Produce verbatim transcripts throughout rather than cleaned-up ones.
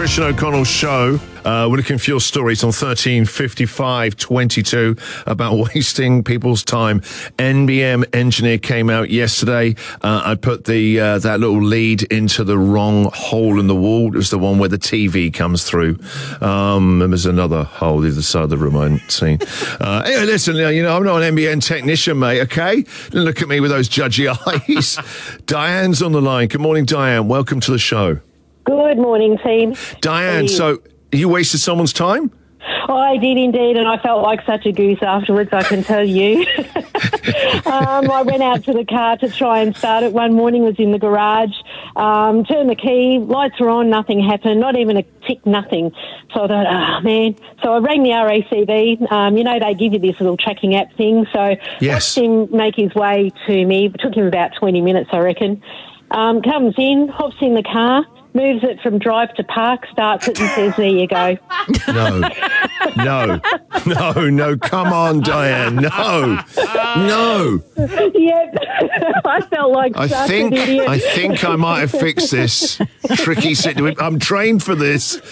Christian O'Connell Show. Uh, we're looking for your stories on thirteen fifty-five twenty-two about wasting people's time. N B M engineer came out yesterday. Uh, I put the uh, that little lead into the wrong hole in the wall. It was the one where the T V comes through. Um, and there's another hole the other side of the room I hadn't seen. Uh, anyway, listen, you know, I'm not an N B M technician, mate, okay? Don't look at me with those judgy eyes. Diane's on the line. Good morning, Diane. Welcome to the show. Good morning, team. Diane, so you wasted someone's time? Oh, I did indeed, and I felt like such a goose afterwards, I can tell you. um, I went out to the car to try and start it one morning, was in the garage, um, turned the key, lights were on, nothing happened, not even a tick, nothing. So I thought, ah, oh, man. So I rang the R A C V. Um, you know, they give you this little tracking app thing. So yes. watched him make his way to me. It took him about twenty minutes, I reckon. Um, comes in, hops in the car, moves it from drive to park, starts it and says, there you go. No, no, no, no, come on, Diane, no, no. Yep, I felt like I such think, an idiot. I think I might have fixed this tricky situation. I'm trained for this.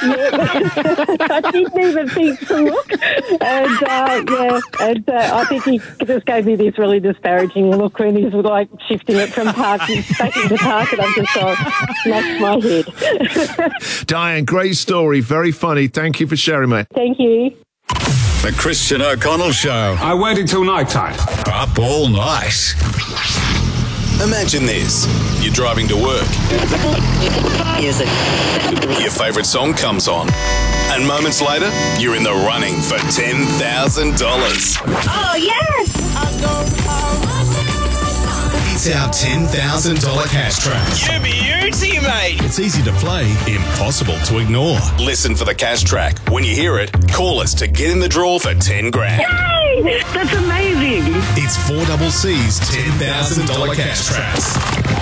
I didn't even think to look. And, uh, yeah, and uh, I think he just gave me this really disparaging look when he was like shifting it from park back into park, and I've just got lost my head. Diane, great story, very funny. Thank you for sharing, mate. Thank you. The Christian O'Connell Show. I waited till night time. Up all night. Imagine this. You're driving to work. Music. Your favourite song comes on. And moments later, you're in the running for ten thousand dollars. Oh, yes! It's our ten thousand dollars cash track. You beauty, mate. It's easy to play, impossible to ignore. Listen for the cash track. When you hear it, call us to get in the draw for ten grand. Yay! That's amazing. It's four double C's ten thousand dollars cash tracks.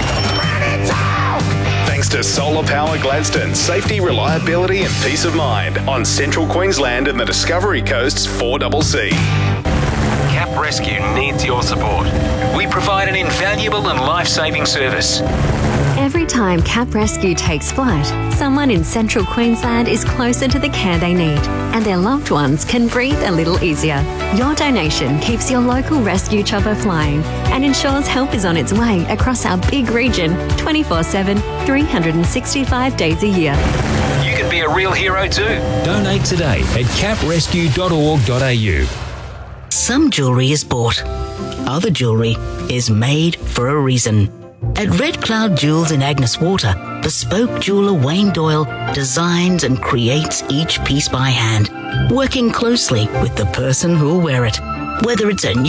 Thanks to Solar Power Gladstone, safety, reliability and peace of mind on Central Queensland and the Discovery Coast's four double C. Cap Rescue needs your support. We provide an invaluable and life-saving service. Every time Cap Rescue takes flight, someone in Central Queensland is closer to the care they need, and their loved ones can breathe a little easier. Your donation keeps your local rescue chopper flying and ensures help is on its way across our big region twenty-four seven, three hundred sixty-five days a year. You can be a real hero too. Donate today at cap rescue dot org dot a u. Some jewellery is bought. Other jewellery is made for a reason. At Red Cloud Jewels in Agnes Water, bespoke jeweller Wayne Doyle designs and creates each piece by hand, working closely with the person who'll wear it. Whether it's a new